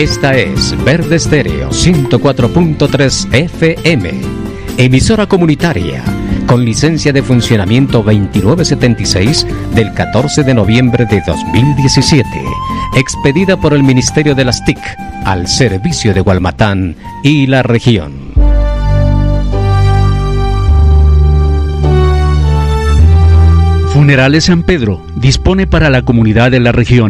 Esta es Verde Estéreo 104.3 FM, emisora comunitaria, con licencia de funcionamiento 2976 del 14 de noviembre de 2017, expedida por el Ministerio de las TIC al servicio de Gualmatán y la región. Funerales San Pedro dispone para la comunidad de la región